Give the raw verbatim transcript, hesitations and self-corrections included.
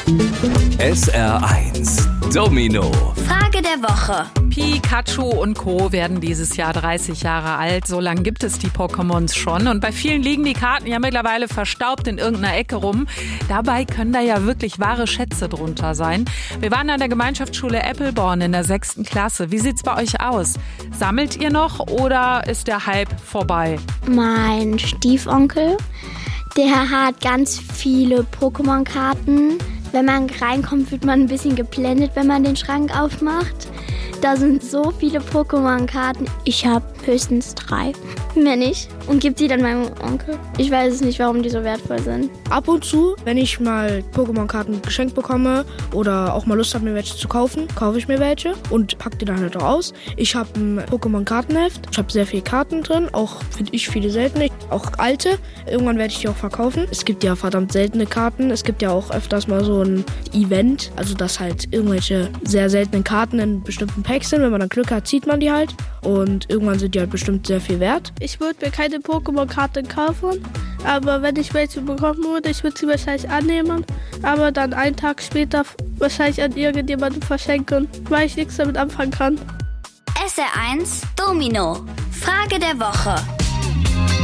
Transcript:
S R eins Domino. Frage der Woche. Pikachu und Co. werden dieses Jahr dreißig Jahre alt. So lange gibt es die Pokémons schon. Und bei vielen liegen die Karten ja mittlerweile verstaubt in irgendeiner Ecke rum. Dabei können da ja wirklich wahre Schätze drunter sein. Wir waren an der Gemeinschaftsschule Eppelborn in der sechsten Klasse. Wie sieht's bei euch aus? Sammelt ihr noch oder ist der Hype vorbei? Mein Stiefonkel, der hat ganz viele Pokémon-Karten. Wenn man reinkommt, wird man ein bisschen geblendet, wenn man den Schrank aufmacht. Da sind so viele Pokémon-Karten. Ich habe höchstens drei, mehr nicht. Und gebe die dann meinem Onkel. Ich weiß es nicht, warum die so wertvoll sind. Ab und zu, wenn ich mal Pokémon-Karten geschenkt bekomme oder auch mal Lust habe, mir welche zu kaufen, kaufe ich mir welche und packe die dann halt auch aus. Ich habe ein Pokémon-Kartenheft. Ich habe sehr viele Karten drin, auch finde ich viele seltene, auch alte. Irgendwann werde ich die auch verkaufen. Es gibt ja verdammt seltene Karten. Es gibt ja auch öfters mal so ein Event, also dass halt irgendwelche sehr seltenen Karten in bestimmten Packs sind. Wenn man dann Glück hat, zieht man die halt und irgendwann sind die halt bestimmt sehr viel wert. Ich würde mir keine Pokémon-Karte kaufen, aber wenn ich welche bekommen würde, ich würde sie wahrscheinlich annehmen, aber dann einen Tag später wahrscheinlich an irgendjemanden verschenken, weil ich nichts damit anfangen kann. S R eins Domino. Frage der Woche.